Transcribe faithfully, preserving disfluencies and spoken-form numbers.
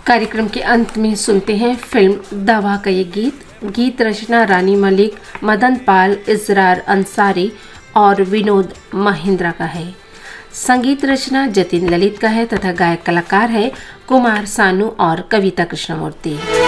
कार्यक्रम के अंत में सुनते हैं फिल्म दवा का ये गीत। गीत रचना रानी मलिक, मदन पाल, इजरार अंसारी और विनोद महिंद्रा का है। संगीत रचना जतिन ललित का है तथा गायक कलाकार है कुमार सानू और कविता कृष्णमूर्ति।